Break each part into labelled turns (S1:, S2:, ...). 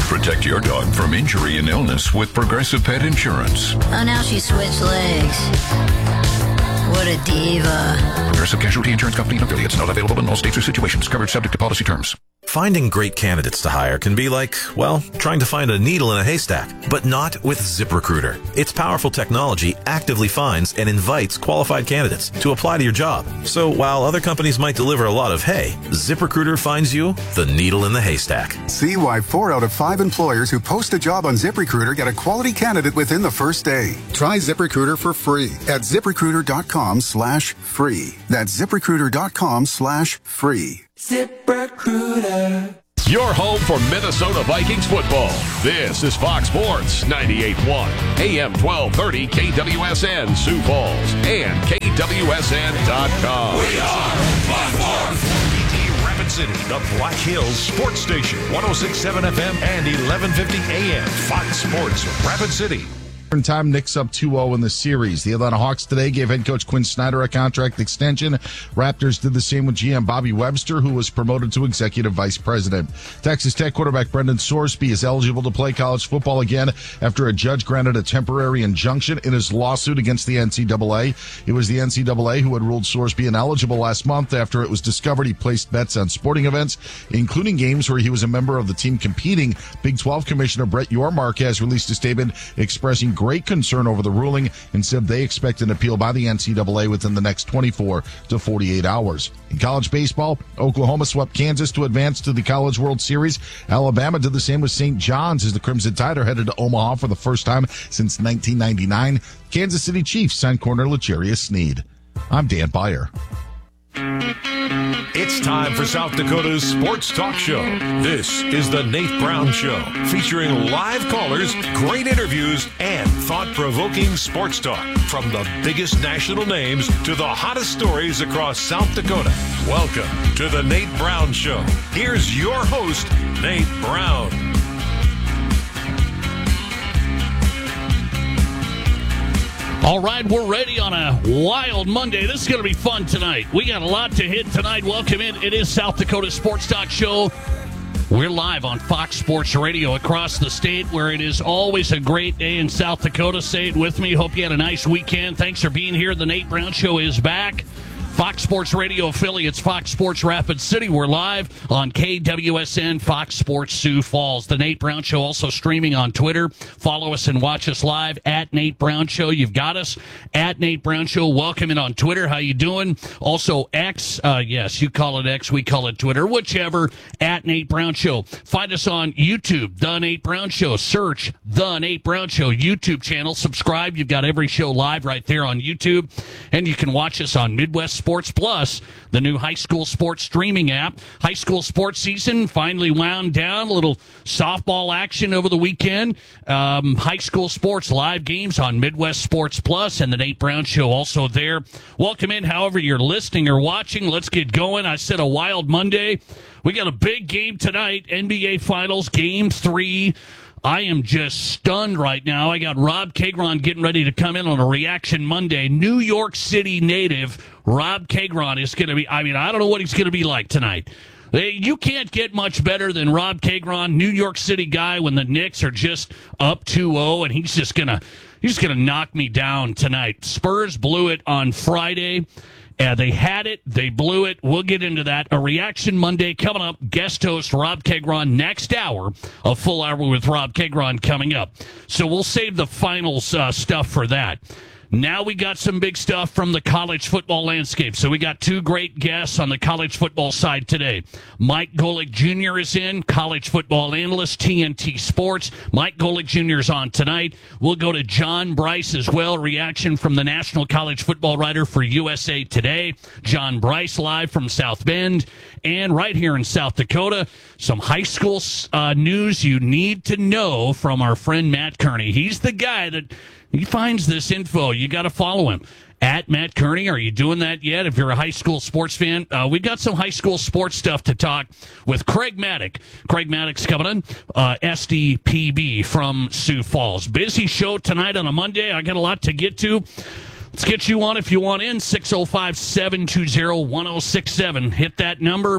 S1: Protect your dog from injury and illness with Progressive Pet Insurance.
S2: Oh, now she switched legs. What a diva.
S1: Progressive Casualty Insurance Company and affiliates. Not available in all states or situations. Covered subject to policy terms.
S3: Finding great candidates to hire can be like, well, trying to find a needle in a haystack, but not with ZipRecruiter. Its powerful technology actively finds and invites qualified candidates to apply to your job. So while other companies might deliver a lot of hay, ZipRecruiter finds you the needle in the haystack.
S4: See why 4 out of 5 employers who post a job on ZipRecruiter get a quality candidate within the first day. Try ZipRecruiter for free at ZipRecruiter.com/free. That's ZipRecruiter.com/free.
S5: ZipRecruiter. Your home for Minnesota Vikings football. This is Fox Sports 98.1, AM 1230, KWSN Sioux Falls, and KWSN.com.
S6: We are Fox Sports. Rapid City, the Black Hills Sports Station, 106.7 FM and 1150 AM. Fox Sports, Rapid City.
S7: Time, Knicks up 2-0 in the series. The Atlanta Hawks today gave head coach Quinn Snyder a contract extension. Raptors did the same with GM Bobby Webster, who was promoted to executive vice president. Texas Tech quarterback Brendan Sorsby is eligible to play college football again after a judge granted a temporary injunction in his lawsuit against the NCAA. It was the NCAA who had ruled Sorsby ineligible last month after it was discovered he placed bets on sporting events, including games where he was a member of the team competing. Big 12 Commissioner Brett Yormark has released a statement expressing great concern over the ruling and said they expect an appeal by the NCAA within the next 24 to 48 hours. In college baseball, Oklahoma swept Kansas to advance to the College World Series. Alabama did the same with St. John's as the Crimson Tide are headed to Omaha for the first time since 1999. Kansas City Chiefs signed corner L'Jarius Sneed. I'm Dan Beyer.
S6: It's time for South Dakota's Sports Talk Show. This is the Nate Brown Show, featuring live callers, great interviews, and thought-provoking sports talk. From the biggest national names to the hottest stories across South Dakota. Welcome to the Nate Brown Show. Here's your host, Nate Brown.
S8: All right, we're ready on a wild Monday. This is going to be fun tonight. We got a lot to hit tonight. Welcome in. It is South Dakota Sports Talk Show. We're live on Fox Sports Radio across the state, where it is always a great day in South Dakota. Say it with me. Hope you had a nice weekend. Thanks for being here. The Nate Brown Show is back. Fox Sports Radio affiliates, Fox Sports Rapid City. We're live on KWSN, Fox Sports Sioux Falls. The Nate Brown Show also streaming on Twitter. Follow us and watch us live at Nate Brown Show. You've got us at Nate Brown Show. Welcome in on Twitter. How you doing? Also X. Yes, you call it X. We call it Twitter. Whichever, at Nate Brown Show. Find us on YouTube, The Nate Brown Show. Search The Nate Brown Show YouTube channel. Subscribe. You've got every show live right there on YouTube. And you can watch us on Midwest Sports Plus, the new high school sports streaming app. High school sports season finally wound down. A little softball action over the weekend. High school sports live games on Midwest Sports Plus and the Nate Brown Show also there. Welcome in, however you're listening or watching. Let's get going. I said a wild Monday. We got a big game tonight, NBA Finals Game 3. I am just stunned right now. I got Rob Kagron getting ready to come in on a Reaction Monday. New York City native Rob Kagron is going to be, I don't know what he's going to be like tonight. You can't get much better than Rob Kagron, New York City guy, when the Knicks are just up 2-0, and he's just gonna knock me down tonight. Spurs blew it on Friday. They had it. They blew it. We'll get into that. A Reaction Monday coming up. Guest host Rob Kagron next hour. A full hour with Rob Kagron coming up. So we'll save the finals stuff for that. Now we got some big stuff from the college football landscape. So we got two great guests on the college football side today. Mike Golic Jr. is in, college football analyst, TNT Sports. Mike Golic Jr. is on tonight. We'll go to John Bryce as well. Reaction from the national college football writer for USA Today. John Bryce live from South Bend. And right here in South Dakota, some high school news you need to know from our friend Matt Kearney. He's the guy that... he finds this info. You got to follow him. At Matt Kearney. Are you doing that yet? If you're a high school sports fan, we've got some high school sports stuff to talk with Craig Maddock. Craig Maddock's coming in, SDPB from Sioux Falls. Busy show tonight on a Monday. I got a lot to get to. Let's get you on if you want in. 605-720-1067. Hit that number,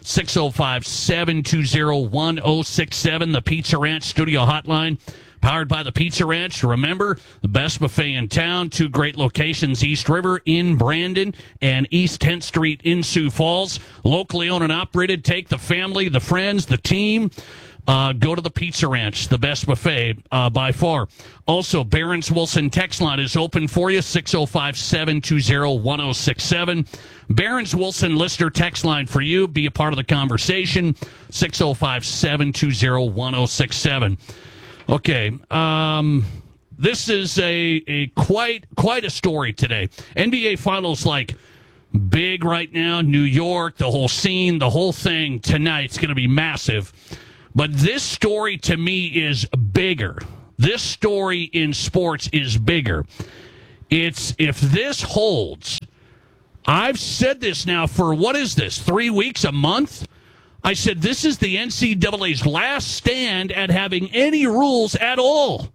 S8: 605-720-1067. The Pizza Ranch Studio Hotline, powered by the Pizza Ranch. Remember, the best buffet in town. 2 great locations, East River in Brandon and East 10th Street in Sioux Falls. Locally owned and operated. Take the family, the friends, the team. Go to the Pizza Ranch, the best buffet by far. Also, Barron's Wilson text line is open for you, 605-720-1067. Barron's Wilson listener text line for you. Be a part of the conversation, 605-720-1067. Okay, this is a quite a story today. NBA Finals, like, big right now. New York, the whole scene, the whole thing tonight's going to be massive. But this story, to me, is bigger. This story in sports is bigger. It's, if this holds, I've said this now for, what is this, 3 weeks, a month? I said this is the NCAA's last stand at having any rules at all.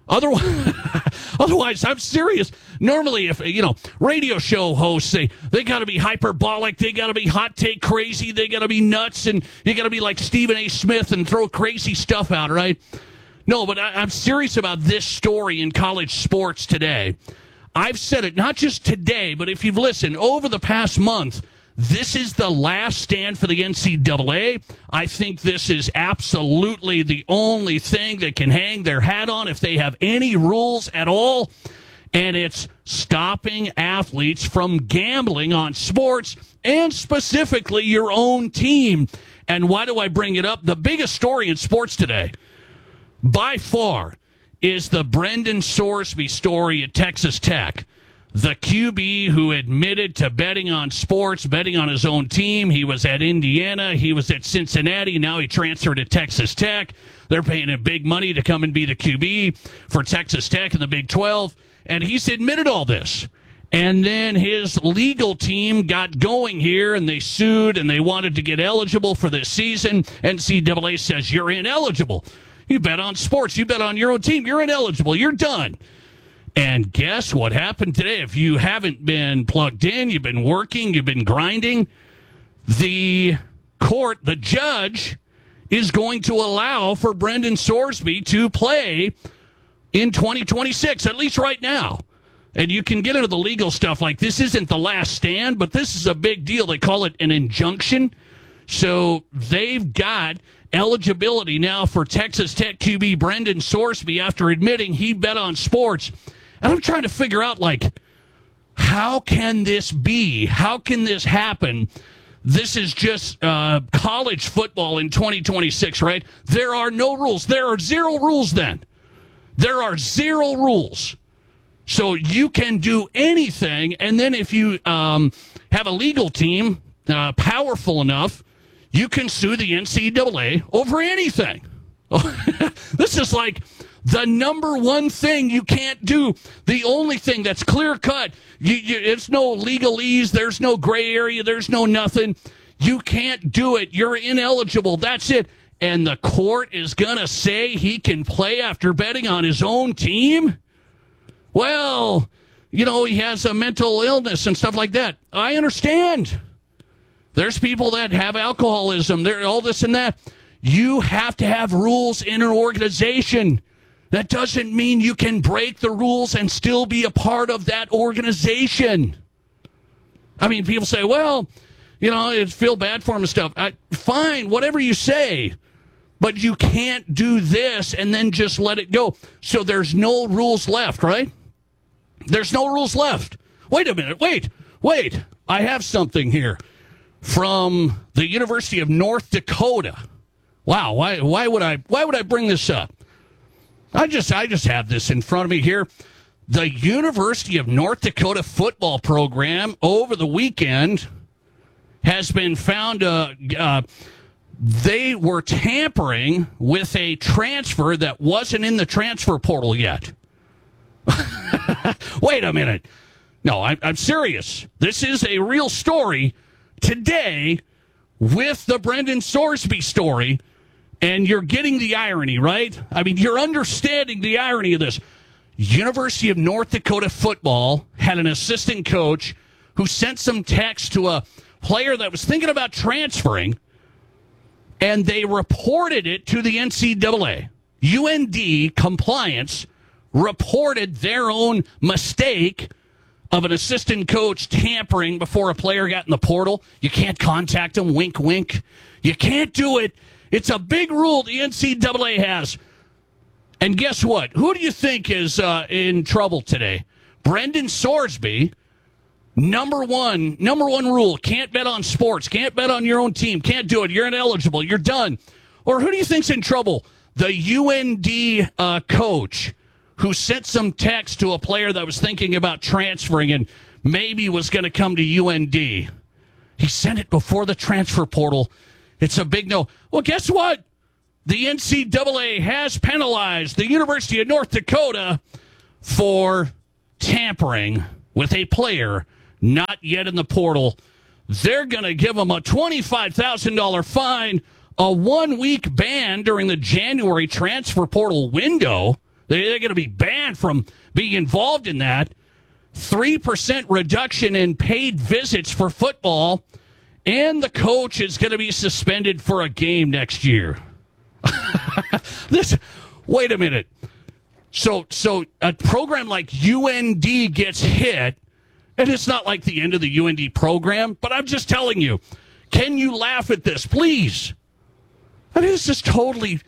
S8: Otherwise, I'm serious. Normally, if, radio show hosts say they got to be hyperbolic, they got to be hot take crazy, they got to be nuts, and you got to be like Stephen A. Smith and throw crazy stuff out, right? No, but I'm serious about this story in college sports today. I've said it not just today, but if you've listened over the past month, this is the last stand for the NCAA. I think this is absolutely the only thing that can hang their hat on if they have any rules at all. And it's stopping athletes from gambling on sports and specifically your own team. And why do I bring it up? The biggest story in sports today, by far, is the Brendan Sorsby story at Texas Tech. The QB who admitted to betting on sports, betting on his own team. He was at Indiana. He was at Cincinnati. Now he transferred to Texas Tech. They're paying him big money to come and be the QB for Texas Tech in the Big 12. And he's admitted all this. And then his legal team got going here, and they sued, and they wanted to get eligible for this season. NCAA says, you're ineligible. You bet on sports. You bet on your own team. You're ineligible. You're done. And guess what happened today? If you haven't been plugged in, you've been working, you've been grinding, the court, the judge, is going to allow for Brendan Sorsby to play in 2026, at least right now. And you can get into the legal stuff, like this isn't the last stand, but this is a big deal. They call it an injunction. So they've got eligibility now for Texas Tech QB Brendan Sorsby after admitting he bet on sports. And I'm trying to figure out, like, how can this be? How can this happen? This is just college football in 2026, right? There are no rules. There are 0 rules then. There are 0 rules. So you can do anything, and then if you have a legal team powerful enough, you can sue the NCAA over anything. This is like the number one thing you can't do. The only thing that's clear cut. It's no legalese. There's no gray area. There's no nothing. You can't do it. You're ineligible. That's it. And the court is going to say he can play after betting on his own team? Well, he has a mental illness and stuff like that. I understand. There's people that have alcoholism. They're all this and that. You have to have rules in an organization. That doesn't mean you can break the rules and still be a part of that organization. I mean, people say, well, it feel bad for him and stuff. Fine, whatever you say. But you can't do this and then just let it go. So there's no rules left, right? There's no rules left. Wait a minute. Wait. I have something here from the University of North Dakota. Wow, why would I bring this up? I just have this in front of me here. The University of North Dakota football program over the weekend has been found they were tampering with a transfer that wasn't in the transfer portal yet. Wait a minute. No, I'm serious. This is a real story today with the Brendan Sorsby story. And you're getting the irony, right? I mean, you're understanding the irony of this. University of North Dakota football had an assistant coach who sent some text to a player that was thinking about transferring, and they reported it to the NCAA. UND compliance reported their own mistake of an assistant coach tampering before a player got in the portal. You can't contact them, wink, wink. You can't do it. It's a big rule the NCAA has. And guess what? Who do you think is in trouble today? Brendan Sorsby. Number one rule, can't bet on sports, can't bet on your own team, can't do it, you're ineligible, you're done. Or who do you think's in trouble? The UND coach who sent some text to a player that was thinking about transferring and maybe was going to come to UND. He sent it before the transfer portal. It's a big no. Well, guess what? The NCAA has penalized the University of North Dakota for tampering with a player not yet in the portal. They're going to give them a $25,000 fine, a 1-week ban during the January transfer portal window. They're going to be banned from being involved in that. 3% reduction in paid visits for football, and the coach is going to be suspended for a game next year. Wait a minute. So a program like UND gets hit, and it's not like the end of the UND program, but I'm just telling you, can you laugh at this, please? I mean, this is totally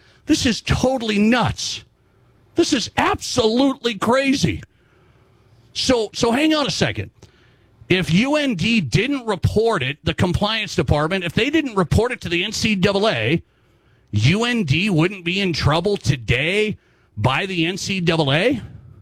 S8: nuts. This is absolutely crazy. So hang on a second. If UND didn't report it, the compliance department, if they didn't report it to the NCAA, UND wouldn't be in trouble today by the NCAA?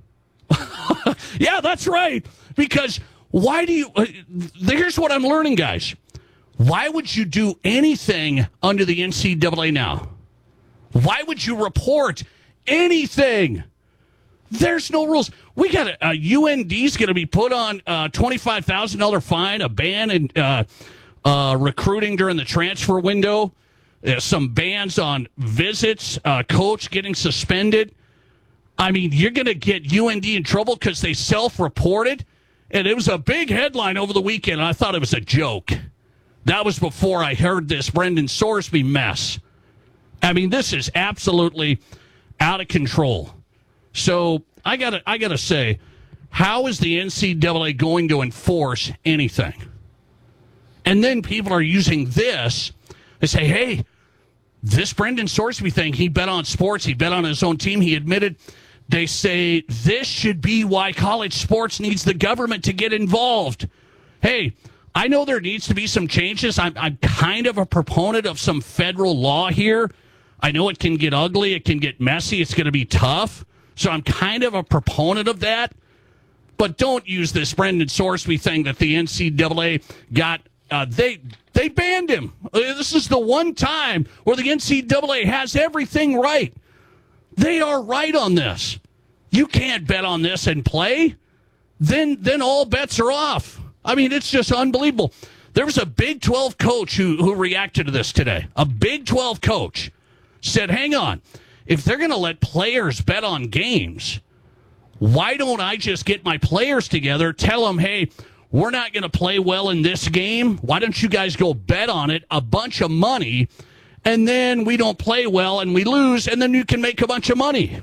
S8: Yeah, that's right. Because why do you... here's what I'm learning, guys. Why would you do anything under the NCAA now? Why would you report anything? There's no rules. We got UND's going to be put on a $25,000 fine, a ban in recruiting during the transfer window. Some bans on visits, coach getting suspended. I mean, you're going to get UND in trouble because they self-reported. And it was a big headline over the weekend. And I thought it was a joke. That was before I heard this Brendan Sorsby mess. I mean, this is absolutely out of control. So I gotta say, how is the NCAA going to enforce anything? And then people are using this. They say, hey, this Brendan Sorsby thing, he bet on sports, he bet on his own team, he admitted. They say this should be why college sports needs the government to get involved. Hey, I know there needs to be some changes. I'm kind of a proponent of some federal law here. I know it can get ugly, it can get messy, it's going to be tough. So I'm kind of a proponent of that. But don't use this Brendan Sorsby thing that the NCAA got. They banned him. This is the one time where the NCAA has everything right. They are right on this. You can't bet on this and play. Then all bets are off. I mean, it's just unbelievable. There was a Big 12 coach who reacted to this today. A Big 12 coach said, hang on, if they're going to let players bet on games, why don't I just get my players together, tell them, hey, we're not going to play well in this game. Why don't you guys go bet on it, a bunch of money, and then we don't play well and we lose, and then you can make a bunch of money.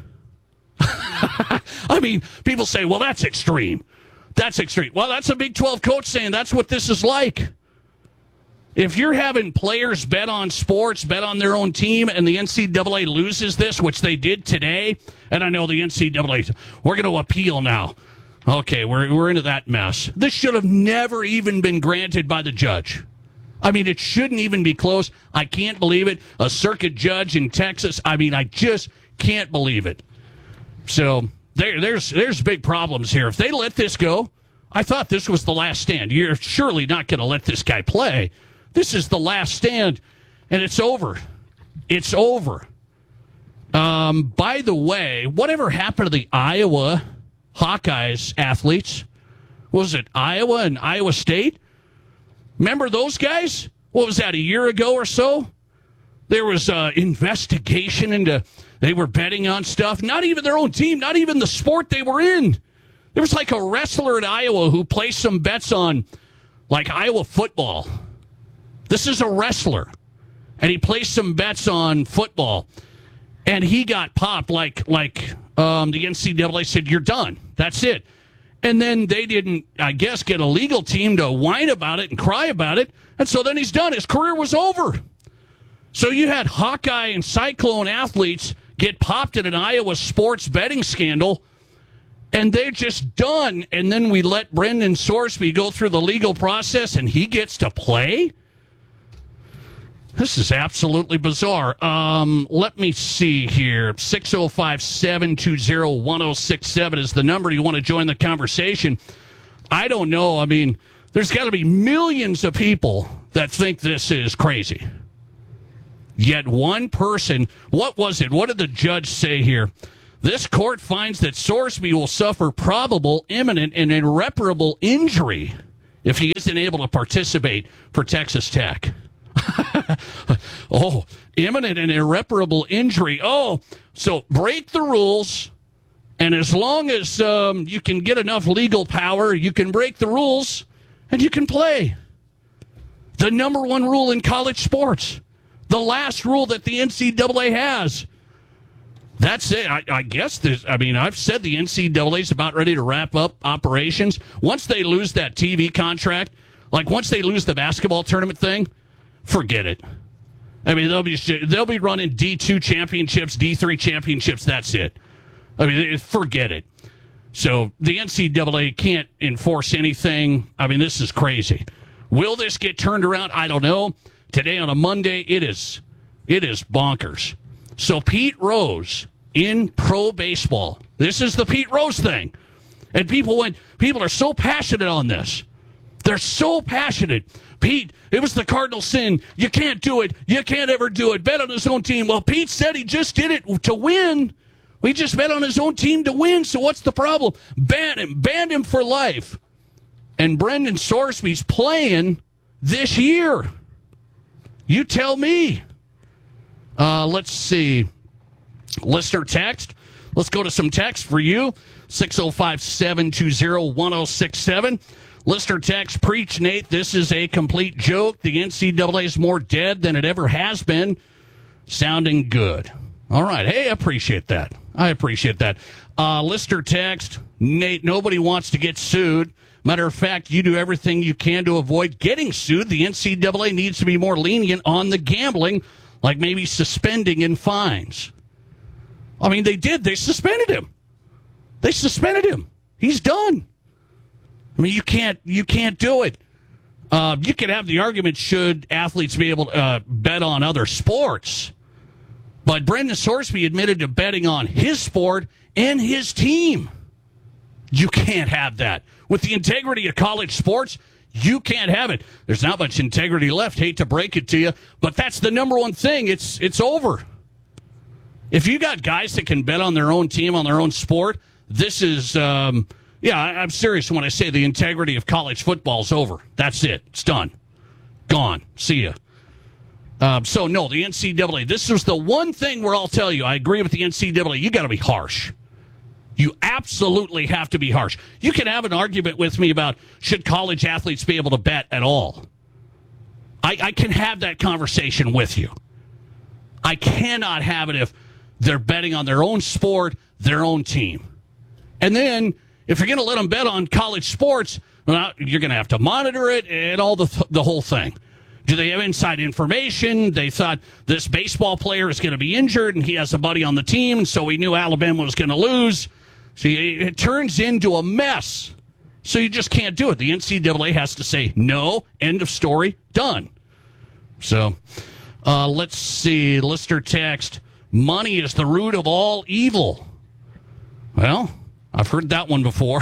S8: I mean, people say, well, that's extreme. That's extreme. Well, that's a Big 12 coach saying that's what this is like. If you're having players bet on sports, bet on their own team, and the NCAA loses this, which they did today, and I know the NCAA, we're going to appeal now. Okay, we're into that mess. This should have never even been granted by the judge. I mean, it shouldn't even be close. I can't believe it. A circuit judge in Texas. I mean, I just can't believe it. So there's big problems here. If they let this go, I thought this was the last stand. You're surely not going to let this guy play. This is the last stand, and it's over. It's over. By the way, whatever happened to the Iowa Hawkeyes athletes? Was it Iowa and Iowa State? Remember those guys? What was that, a year ago or so? There was an investigation into They were betting on stuff, not even their own team, not even the sport they were in. There was like a wrestler in Iowa who placed some bets on like Iowa football. This is a wrestler. And he placed some bets on football. And he got popped like the NCAA said, you're done. That's it. And then they didn't, I guess, get a legal team to whine about it and cry about it. And so then he's done. His career was over. So you had Hawkeye and Cyclone athletes get popped in an Iowa sports betting scandal, and they're just done. And then we let Brendan Sorsby go through the legal process, and he gets to play? This is absolutely bizarre. Let me see here. 605-720-1067 is the number. You want to join the conversation? I don't know. I mean, there's got to be millions of people that think this is crazy. Yet one person, what was it? What did the judge say here? This court finds that Sorsby will suffer probable, imminent, and irreparable injury if he isn't able to participate for Texas Tech. Oh, imminent and irreparable injury. Oh, so break the rules, and as long as you can get enough legal power, you can break the rules, and you can play. The number one rule in college sports. The last rule that the NCAA has. That's it. I guess I've said the NCAA is about ready to wrap up operations. Once they lose that TV contract, like once they lose the basketball tournament thing, forget it. I mean, they'll be running D2 championships, D3 championships. That's it. I mean, forget it. So the NCAA can't enforce anything. I mean, this is crazy. Will this get turned around? I don't know. Today on a Monday, it is bonkers. So Pete Rose in pro baseball. This is the Pete Rose thing. And people are so passionate on this. They're so passionate. Pete, it was the cardinal sin. You can't do it. You can't ever do it. Bet on his own team. Well, Pete said he just did it to win. We just bet on his own team to win. So what's the problem? Ban him for life. And Brendan Sorsby's playing this year. You tell me. Let's see. Listener text. Let's go to some text for you. 605-720-1067. Listener text. Preach, Nate. This is a complete joke. The NCAA is more dead than it ever has been. Sounding good. All right. Hey, I appreciate that. Listener text. Nate, nobody wants to get sued. Matter of fact, you do everything you can to avoid getting sued. The NCAA needs to be more lenient on the gambling, like maybe suspending and fines. I mean, they did. They suspended him. He's done. I mean, you can't do it. You could have the argument, should athletes be able to bet on other sports? But Brendan Sorsby admitted to betting on his sport and his team. You can't have that. With the integrity of college sports, you can't have it. There's not much integrity left. Hate to break it to you, but that's the number one thing. It's over. If you got guys that can bet on their own team, on their own sport, this is, I'm serious when I say the integrity of college football is over. That's it. It's done. Gone. See ya. So, no, the NCAA, this is the one thing where I'll tell you, I agree with the NCAA. You got to be harsh. You absolutely have to be harsh. You can have an argument with me about should college athletes be able to bet at all. I can have that conversation with you. I cannot have it if they're betting on their own sport, their own team. And then if you're going to let them bet on college sports, well, you're going to have to monitor it and all the whole thing. Do they have inside information? They thought this baseball player is going to be injured and he has a buddy on the team, so we knew Alabama was going to lose. See, it turns into a mess. So you just can't do it. The NCAA has to say no, end of story, done. So let's see. Listener text, money is the root of all evil. Well, I've heard that one before.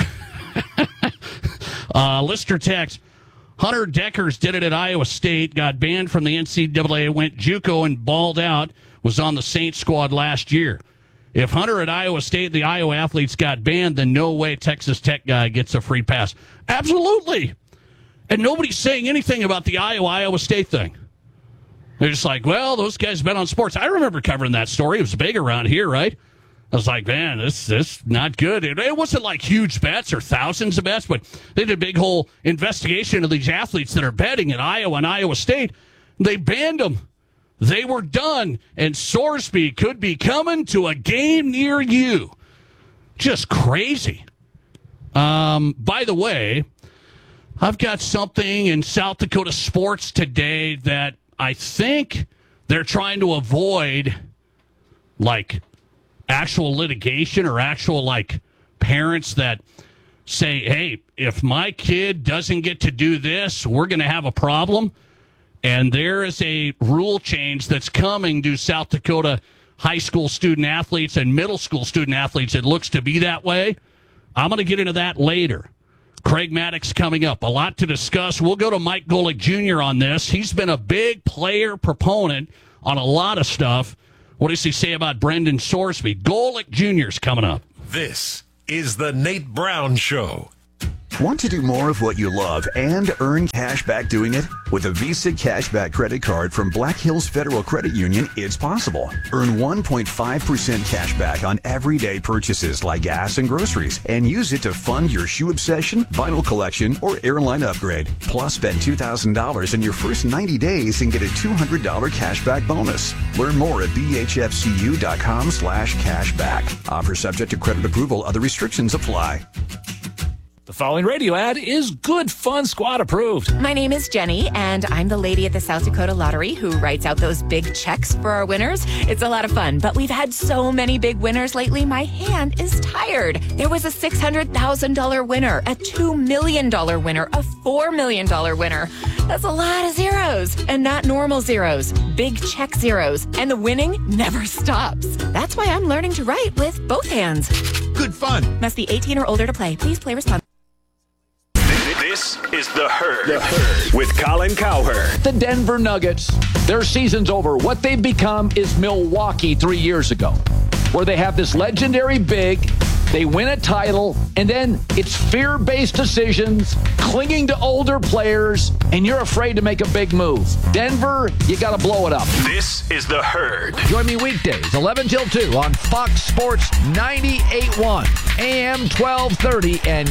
S8: Listener text, Hunter Deckers did it at Iowa State, got banned from the NCAA, went JUCO and balled out, was on the Saints squad last year. If Hunter at Iowa State, the Iowa athletes got banned, then no way Texas Tech guy gets a free pass. Absolutely. And nobody's saying anything about the Iowa State thing. They're just like, well, those guys bet on sports. I remember covering that story. It was big around here, right? I was like, man, this not good. It wasn't like huge bets or thousands of bets, but they did a big whole investigation of these athletes that are betting at Iowa and Iowa State. They banned them. They were done, and Sorsby could be coming to a game near you. Just crazy. By the way, I've got something in South Dakota sports today that I think they're trying to avoid, like, actual litigation or actual, like, parents that say, hey, if my kid doesn't get to do this, we're going to have a problem. And there is a rule change that's coming to South Dakota high school student athletes and middle school student athletes. It looks to be that way. I'm going to get into that later. Craig Maddox coming up. A lot to discuss. We'll go to Mike Golick Jr. on this. He's been a big player proponent on a lot of stuff. What does he say about Brendan Sorsby? Golick Jr. is coming up.
S6: This is the Nate Brown Show.
S9: Want to do more of what you love and earn cash back doing it? With a Visa Cashback credit card from Black Hills Federal Credit Union, it's possible. Earn 1.5% cash back on everyday purchases like gas and groceries, and use it to fund your shoe obsession, vinyl collection, or airline upgrade. Plus, spend $2,000 in your first 90 days and get a $200 cashback bonus. Learn more at bhfcu.com/cashback. Offer subject to credit approval. Other restrictions apply.
S10: The following radio ad is Good Fun Squad approved.
S11: My name is Jenny, and I'm the lady at the South Dakota Lottery who writes out those big checks for our winners. It's a lot of fun, but we've had so many big winners lately, my hand is tired. There was a $600,000 winner, a $2 million winner, a $4 million winner. That's a lot of zeros, and not normal zeros, big check zeros, and the winning never stops. That's why I'm learning to write with both hands.
S12: Good fun.
S11: Must be 18 or older to play. Please play responsibly.
S13: This is The Herd. With Colin Cowherd.
S10: The Denver Nuggets, their season's over. What they've become is Milwaukee 3 years ago, where they have this legendary big, they win a title, and then it's fear-based decisions, clinging to older players, and you're afraid to make a big move. Denver, you got to blow it up.
S13: This is The Herd.
S14: Join me weekdays, 11 till 2 on Fox Sports 98.1, AM 1230, and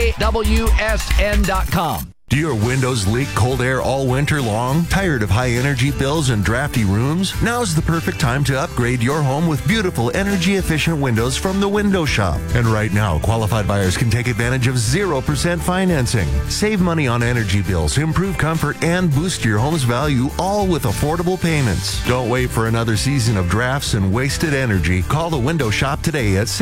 S14: KWSN.com.
S15: Do your windows leak cold air all winter long? Tired of high energy bills and drafty rooms? Now's the perfect time to upgrade your home with beautiful energy efficient windows from the Window Shop. And right now, qualified buyers can take advantage of 0% financing. Save money on energy bills, improve comfort, and boost your home's value, all with affordable payments. Don't wait for another season of drafts and wasted energy. Call the Window Shop today at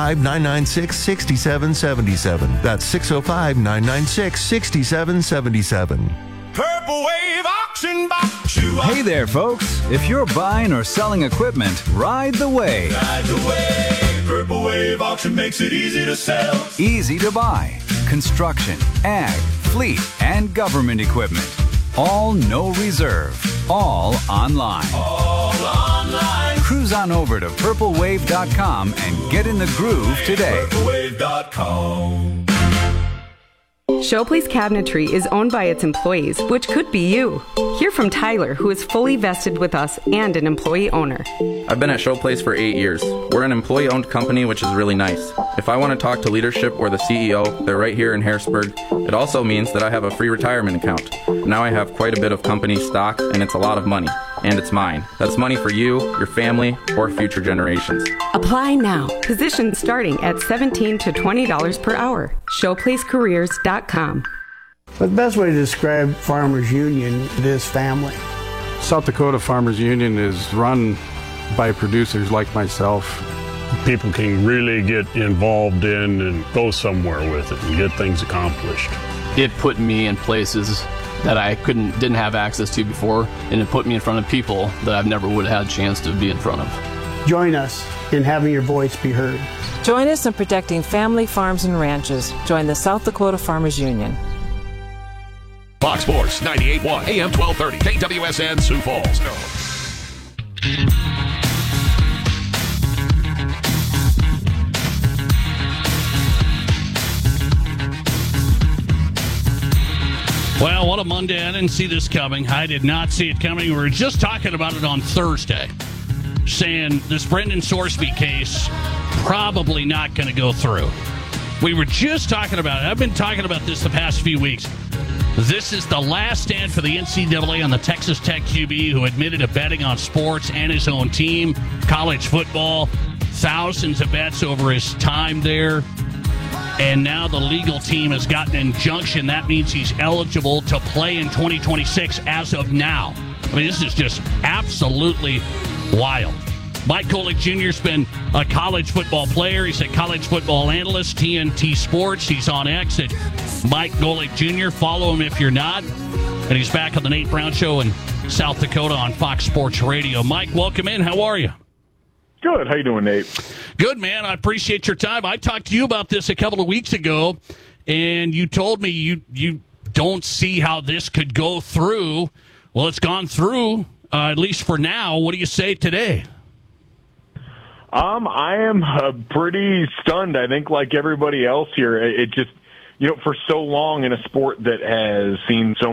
S15: 605-996-6777. That's 605-996-6777.
S16: Purple Wave Auction Box.
S17: Hey there, folks. If you're buying or selling equipment, ride the wave.
S16: Ride the wave. Purple Wave Auction makes it easy to sell.
S17: Easy to buy. Construction, ag, fleet, and government equipment. All no reserve. All online.
S16: All online.
S17: Cruise on over to purplewave.com and get in the groove today.
S16: Purplewave.com.
S18: Showplace Cabinetry is owned by its employees, which could be you. Hear from Tyler, who is fully vested with us and an employee owner.
S19: I've been at Showplace for 8 years. We're an employee-owned company, which is really nice. If I want to talk to leadership or the CEO, they're right here in Harrisburg. It also means that I have a free retirement account. Now I have quite a bit of company stock, and it's a lot of money. And it's mine. That's money for you, your family, or future generations.
S18: Apply now. Positions starting at $17 to $20 per hour. Showplacecareers.com.
S20: The best way to describe Farmers Union is family.
S21: South Dakota Farmers Union is run by producers like myself.
S22: People can really get involved in and go somewhere with it and get things accomplished.
S23: It put me in places that I didn't have access to before, and it put me in front of people that I've never would have had a chance to be in front of.
S20: Join us in having your voice be heard.
S24: Join us in protecting family farms and ranches. Join the South Dakota Farmers Union.
S5: Fox Sports 98.1 AM 1230 KWSN Sioux Falls.
S8: Well, what a Monday. I didn't see this coming. I did not see it coming. We were just talking about it on Thursday, saying this Brendan Sorsby case probably not going to go through. We were just talking about it. I've been talking about this the past few weeks. This is the last stand for the NCAA on the Texas Tech QB who admitted to betting on sports and his own team, college football, thousands of bets over his time there. And now the legal team has gotten an injunction. That means he's eligible to play in 2026 as of now. I mean, this is just absolutely wild. Mike Golic Jr. has been a college football player. He's a college football analyst, TNT Sports. He's on X at Mike Golic Jr. Follow him if you're not. And he's back on the Nate Brown Show in South Dakota on Fox Sports Radio. Mike, welcome in. How are you?
S1: Good. How you doing, Nate?
S8: Good, man. I appreciate your time. I talked to you about this a couple of weeks ago, and you told me you don't see how this could go through. Well, it's gone through, at least for now. What do you say today?
S1: I am pretty stunned. I think like everybody else here, it just, for so long in a sport that has seen so